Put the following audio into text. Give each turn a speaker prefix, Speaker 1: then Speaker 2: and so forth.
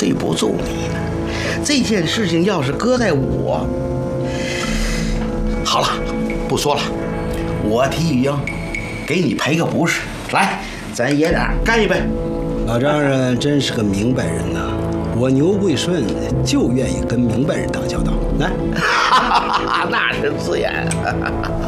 Speaker 1: 对不住你呢。这件事情要是搁在我，好了，不说了，我替玉英给你赔个不是。来，咱爷俩干一杯。
Speaker 2: 老丈人真是个明白人呐，我牛贵顺就愿意跟明白人打交道。来，
Speaker 1: 那是自然。